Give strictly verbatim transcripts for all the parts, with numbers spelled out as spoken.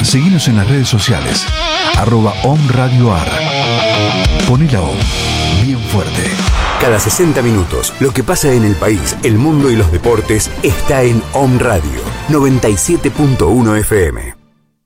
Seguinos en las redes sociales, arroba Om Radio Ar. Poné la Om bien fuerte. Cada sesenta minutos, lo que pasa en el país, el mundo y los deportes está en Om Radio, noventa y siete punto uno F M.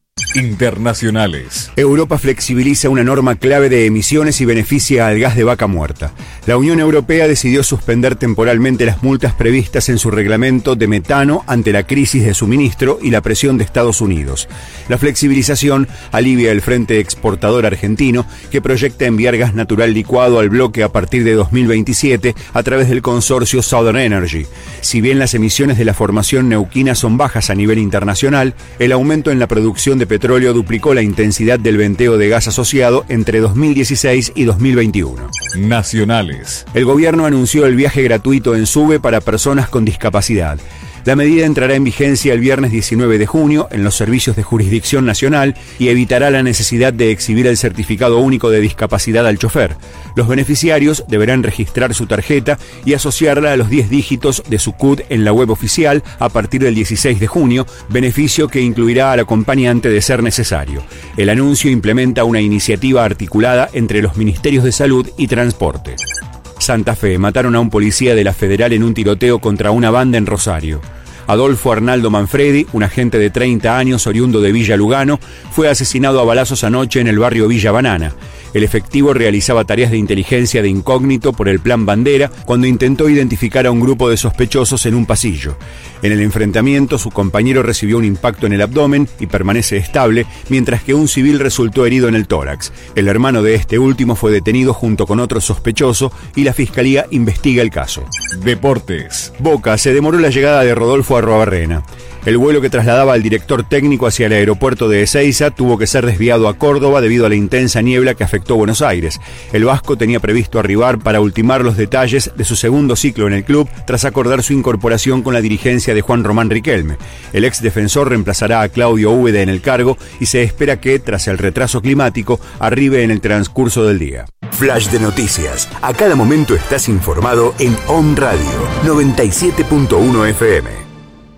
Internacionales. Europa flexibiliza una norma clave de emisiones y beneficia al gas de vaca muerta. La Unión Europea decidió suspender temporalmente las multas previstas en su reglamento de metano ante la crisis de suministro y la presión de Estados Unidos. La flexibilización alivia el frente exportador argentino, que proyecta enviar gas natural licuado al bloque a partir de dos mil veintisiete a través del consorcio Southern Energy. Si bien las emisiones de la formación neuquina son bajas a nivel internacional, el aumento en la producción de petróleo duplicó la intensidad del venteo de gas asociado entre dos mil dieciséis y dos mil veintiuno. Nacionales. El gobierno anunció el viaje gratuito en SUBE para personas con discapacidad. La medida entrará en vigencia el viernes diecinueve de junio en los servicios de jurisdicción nacional y evitará la necesidad de exhibir el certificado único de discapacidad al chofer. Los beneficiarios deberán registrar su tarjeta y asociarla a los diez dígitos de su C U D en la web oficial a partir del dieciséis de junio, beneficio que incluirá al acompañante de ser necesario. El anuncio implementa una iniciativa articulada entre los Ministerios de Salud y Transporte. Santa Fe, mataron a un policía de la Federal en un tiroteo contra una banda en Rosario. Adolfo Arnaldo Manfredi, un agente de treinta años oriundo de Villa Lugano, fue asesinado a balazos anoche en el barrio Villa Banana. El efectivo realizaba tareas de inteligencia de incógnito por el Plan Bandera cuando intentó identificar a un grupo de sospechosos en un pasillo. En el enfrentamiento, su compañero recibió un impacto en el abdomen y permanece estable, mientras que un civil resultó herido en el tórax. El hermano de este último fue detenido junto con otro sospechoso y la fiscalía investiga el caso. Deportes. Boca, se demoró la llegada de Rodolfo Arruabarrena. El vuelo que trasladaba al director técnico hacia el aeropuerto de Ezeiza tuvo que ser desviado a Córdoba debido a la intensa niebla que afectó Buenos Aires. El vasco tenía previsto arribar para ultimar los detalles de su segundo ciclo en el club tras acordar su incorporación con la dirigencia de Juan Román Riquelme. El ex defensor reemplazará a Claudio Úbeda en el cargo y se espera que, tras el retraso climático, arribe en el transcurso del día. Flash de noticias. A cada momento estás informado en Om Radio noventa y siete punto uno F M.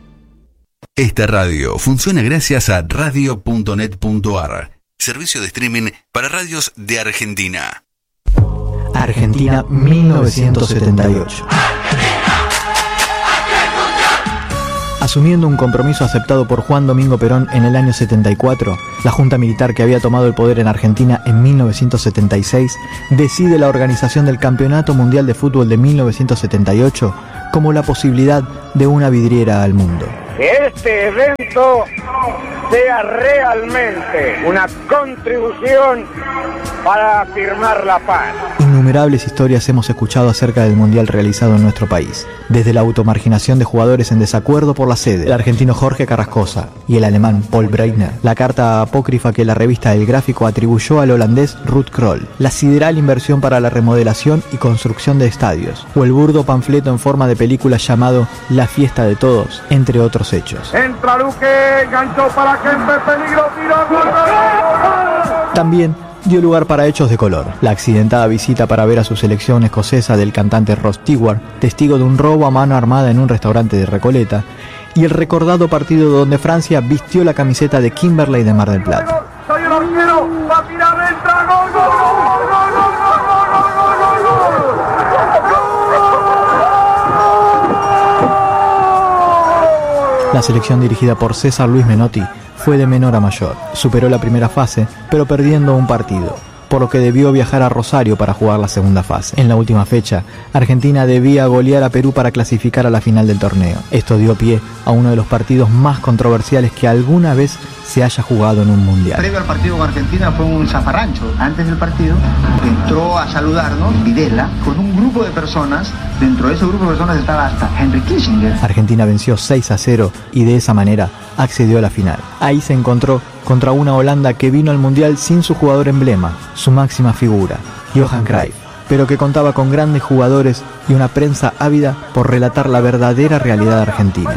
Esta radio funciona gracias a radio punto net punto ar, servicio de streaming para radios de Argentina. Argentina mil novecientos setenta y ocho. Asumiendo un compromiso aceptado por Juan Domingo Perón en el año setenta y cuatro, la Junta Militar que había tomado el poder en Argentina en mil novecientos setenta y seis decide la organización del Campeonato Mundial de Fútbol de mil novecientos setenta y ocho como la posibilidad de una vidriera al mundo. Que este evento sea realmente una contribución para afirmar la paz. Innumerables historias hemos escuchado acerca del mundial realizado en nuestro país, desde la automarginación de jugadores en desacuerdo por la sede, el argentino Jorge Carrascosa y el alemán Paul Breitner, la carta apócrifa que la revista El Gráfico atribuyó al holandés Ruud Krol, la sideral inversión para la remodelación y construcción de estadios, o el burdo panfleto en forma de película llamado La Fiesta de Todos, entre otros hechos. Entra Luque, ganchó para Kempe, peligro, tiro, gol, gol. También dio lugar para hechos de color. La accidentada visita para ver a su selección escocesa del cantante Rod Stewart, testigo de un robo a mano armada en un restaurante de Recoleta, y el recordado partido donde Francia vistió la camiseta de Kimberley de Mar del Plata. Soy el arquero, va a tirar, entra, gol, gol, gol, gol, gol, gol, gol, gol, gol. La selección dirigida por César Luis Menotti fue de menor a mayor. Superó la primera fase, pero perdiendo un partido, por lo que debió viajar a Rosario para jugar la segunda fase. En la última fecha, Argentina debía golear a Perú para clasificar a la final del torneo. Esto dio pie a uno de los partidos más controversiales que alguna vez se haya jugado en un mundial. Previo al partido con Argentina fue un zafarrancho. Antes del partido entró a saludarnos Videla con un grupo de personas. Dentro de ese grupo de personas estaba hasta Henry Kissinger. Argentina venció seis a cero y de esa manera accedió a la final. Ahí se encontró contra una Holanda que vino al mundial sin su jugador emblema, su máxima figura, Johan Cruyff, pero que contaba con grandes jugadores y una prensa ávida por relatar la verdadera realidad argentina.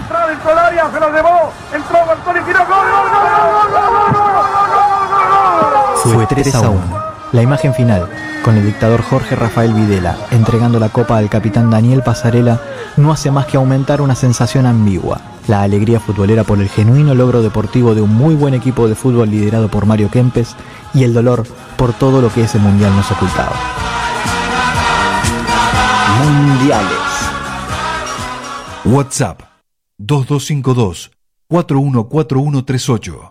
Fue tres a uno. La imagen final, con el dictador Jorge Rafael Videla entregando la copa al capitán Daniel Pasarela, no hace más que aumentar una sensación ambigua. la alegría futbolera por el genuino logro deportivo de un muy buen equipo de fútbol liderado por Mario Kempes y el dolor por todo lo que ese mundial nos ocultaba. Mundiales. WhatsApp dos dos cinco dos, cuatro uno cuatro uno tres ocho.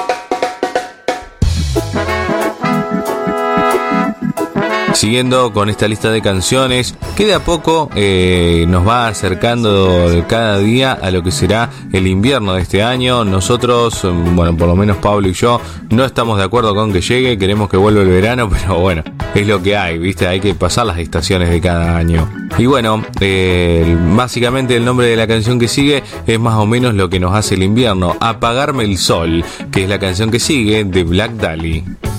Siguiendo con esta lista de canciones que de a poco eh, nos va acercando cada día a lo que será el invierno de este año. Nosotros, bueno, por lo menos Pablo y yo, no estamos de acuerdo con que llegue, queremos que vuelva el verano, pero bueno, es lo que hay, ¿viste? Hay que pasar las estaciones de cada año. Y bueno, eh, básicamente el nombre de la canción que sigue es más o menos lo que nos hace el invierno, Apagarme el Sol, que es la canción que sigue de Black Dahlia.